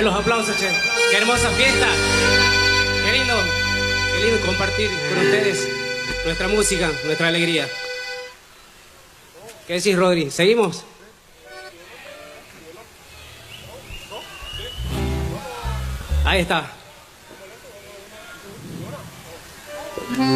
ver los aplausos, che. Qué hermosa fiesta. Qué lindo compartir con ustedes nuestra música, nuestra alegría. ¿Qué decís, Rodri? ¿Seguimos? Ahí está.